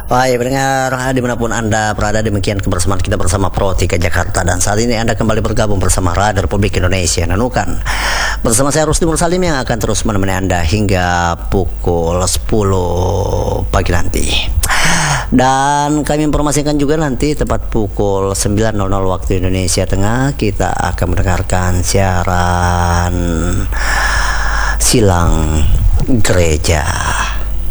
Baik pendengar dimanapun Anda berada, demikian kebersamaan kita bersama Pro 3 Jakarta. Dan saat ini Anda kembali bergabung bersama Radio Republik Indonesia Nunukan. Bersama saya Rusdi Mursalim yang akan terus menemani Anda hingga pukul 10 pagi nanti. Dan kami informasikan juga nanti tepat pukul 9.00 waktu Indonesia Tengah kita akan mendengarkan siaran Silang Gereja.